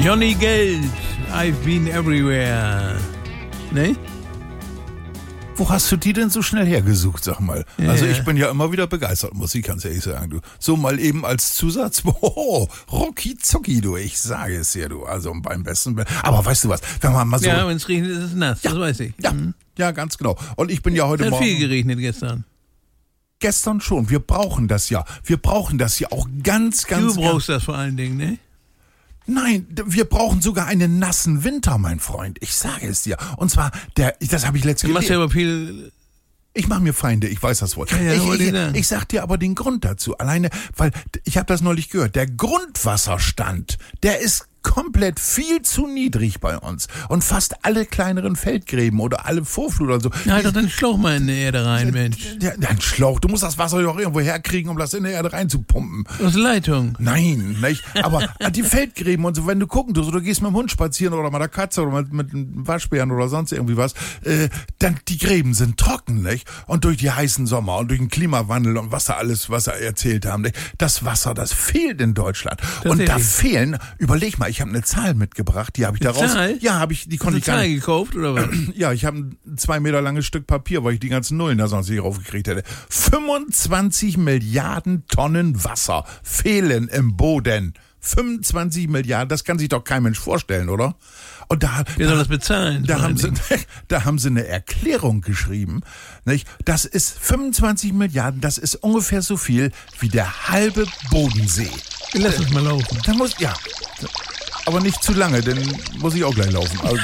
Johnny Geld, I've been everywhere. Ne? Wo hast du die denn so schnell hergesucht, sag mal? Ja. Also ich bin ja immer wieder begeistert, muss ich ganz ehrlich sagen, du. So mal eben als Zusatz, rucki zucki, du, ich sage es dir, du. Also beim besten Willen. Aber weißt du was, wenn man mal so... Ja, wenn es regnet, ist es nass, das weiß ich. Ja, ganz genau. Und ich bin ja heute Es hat Morgen... viel geregnet gestern. Gestern schon, wir brauchen das ja. Wir brauchen das ja auch ganz... Du brauchst das vor allen Dingen, ne? Nein, wir brauchen sogar einen nassen Winter, mein Freund. Ich sage es dir. Und zwar, das habe ich letztens Du machst ja gelesen. aber viel... Ich mache mir Feinde, ich weiß das wohl. Ja, ich sag dir aber den Grund dazu. Alleine, weil ich habe das neulich gehört. Der Grundwasserstand, der ist komplett viel zu niedrig bei uns. Und fast alle kleineren Feldgräben oder alle Vorflut oder so. Ja, halt doch den Schlauch mal in die Erde rein, Mensch. Ein Schlauch, du musst das Wasser doch irgendwo herkriegen, um das in die Erde reinzupumpen. Aus Leitung. Nein, nicht. Aber die Feldgräben und so, wenn du gucken tust, oder du gehst mit dem Hund spazieren oder mit der Katze oder mit einem Waschbären oder sonst irgendwie was, dann die Gräben sind trocken, nicht? Und durch die heißen Sommer und durch den Klimawandel und was er erzählt haben, nicht? Das Wasser, das fehlt in Deutschland. Und da fehlen, überleg mal, ich habe eine Zahl mitgebracht, die habe ich daraus. Zahl? Ja, die konnte ich gar Zahl nicht. gekauft oder was? Ja, ich habe ein 2 Meter langes Stück Papier, weil ich die ganzen Nullen da sonst nicht raufgekriegt hätte. 25 Milliarden Tonnen Wasser fehlen im Boden. 25 Milliarden, das kann sich doch kein Mensch vorstellen, oder? Und Wer soll das bezahlen? Da haben sie eine Erklärung geschrieben, nicht? Das ist 25 Milliarden, das ist ungefähr so viel wie der halbe Bodensee. Lass uns mal laufen. Da muss, ja, aber nicht zu lange, denn muss ich auch gleich laufen. Also,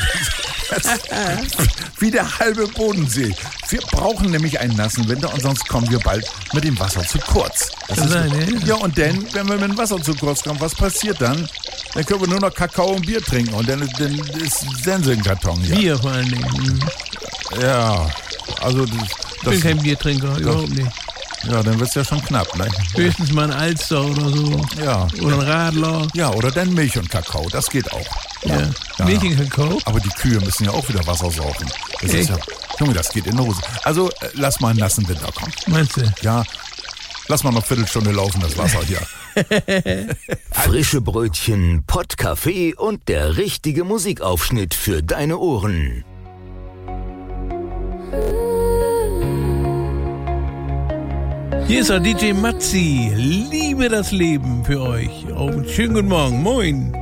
wie der halbe Bodensee. Wir brauchen nämlich einen nassen Winter und sonst kommen wir bald mit dem Wasser zu kurz. Ja, und dann, wenn wir mit dem Wasser zu kurz kommen, was passiert dann? Dann können wir nur noch Kakao und Bier trinken und dann ist Sense im Karton hier. Bier vor allen Dingen. Ja, also Ich bin kein Biertrinker, überhaupt nicht. Ja, dann wird's ja schon knapp, ne? Höchstens mal ein Alster oder so. Ja. Oder ein Radler. Ja, oder dann Milch und Kakao, das geht auch. Ja. Milch und Kakao? Aber die Kühe müssen ja auch wieder Wasser saugen. Das ist ja, Junge, das geht in die Hose. Also, lass mal einen nassen Winter kommen. Meinst du? Ja, lass mal noch eine Viertelstunde laufen, das Wasser hier. Frische Brötchen, Pottkaffee und der richtige Musikaufschnitt für deine Ohren. Hier ist auch DJ Matzi. Liebe das Leben für euch. Schönen guten Morgen. Moin.